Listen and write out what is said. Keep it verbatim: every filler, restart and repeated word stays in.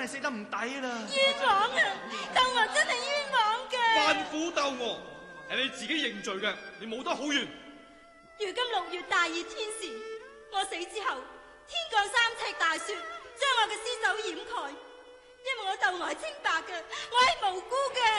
係死得唔抵啦！ 冤枉啊！鬥我真係冤枉嘅。 犯苦鬥我係你自己認罪嘅，你冇得好冤。 如今六月大熱天時，我死之後，天降三尺大雪，將我嘅屍首掩蓋。因為我鬥我係清白嘅，我係無辜嘅。